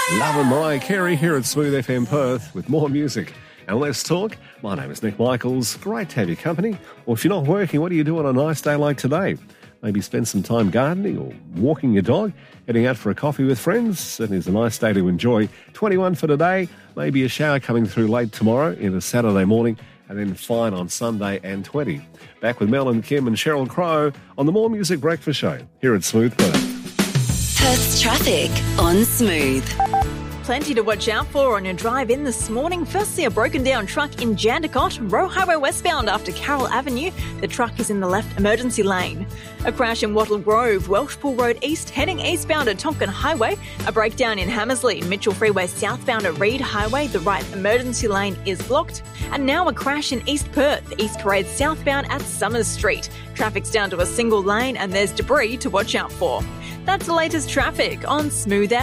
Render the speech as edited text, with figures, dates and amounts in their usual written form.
Love and Mariah Carey here at Smooth FM Perth with more music. And let's talk. My name is Nick Michaels. Great to have your company. Or if you're not working, what do you do on a nice day like today? Maybe spend some time gardening or walking your dog, heading out for a coffee with friends. Certainly is a nice day to enjoy. 21 for today, maybe a shower coming through late tomorrow into Saturday morning, and then fine on Sunday and 20. Back with Mel and Kim and Sheryl Crow on the More Music Breakfast Show here at Smooth Perth. Perth's traffic on Smooth. Plenty to watch out for on your drive in this morning. Firstly, a broken down truck in Jandakot, Roe Highway westbound after Carroll Avenue. The truck is in the left emergency lane. A crash in Wattle Grove, Welshpool Road East, heading eastbound at Tonkin Highway. A breakdown in Hammersley, Mitchell Freeway southbound at Reed Highway. The right emergency lane is blocked. And now a crash in East Perth, East Parade southbound at Summers Street. Traffic's down to a single lane and there's debris to watch out for. That's the latest traffic on Smooth